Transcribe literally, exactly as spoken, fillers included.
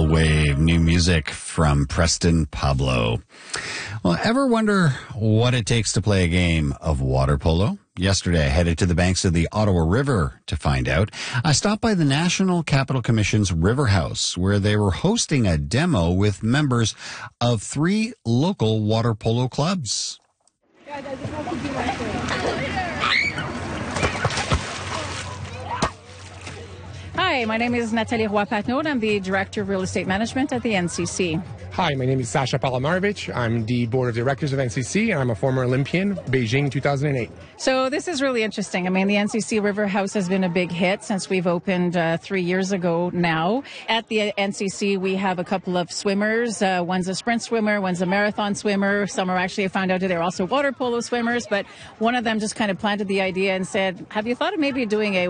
Tidal Wave, new music from Preston Pablo. Well, ever wonder what it takes to play a game of water polo? Yesterday, I headed to the banks of the Ottawa River to find out. I stopped by the National Capital Commission's River House, where they were hosting a demo with members of three local water polo clubs. Hi, my name is Nathalie Roy-Patnaud. I'm the Director of Real Estate Management at the N C C. Hi, my name is Sasha Palomarevic. I'm the Board of Directors of N C C, and I'm a former Olympian, Beijing two thousand eight. So this is really interesting. I mean, the N C C River House has been a big hit since we've opened uh, three years ago now. At the N C C, we have a couple of swimmers. Uh, one's a sprint swimmer, one's a marathon swimmer. Some are actually, I found out, they're also water polo swimmers. But one of them just kind of planted the idea and said, have you thought of maybe doing a